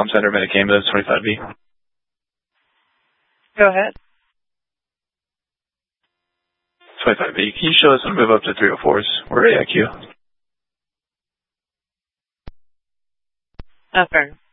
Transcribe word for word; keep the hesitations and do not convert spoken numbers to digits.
Comm Center, Medicam, that's twenty-five B. Go ahead. twenty-five B, can you show us a move up to three oh fours? We're A I Q. Affirm.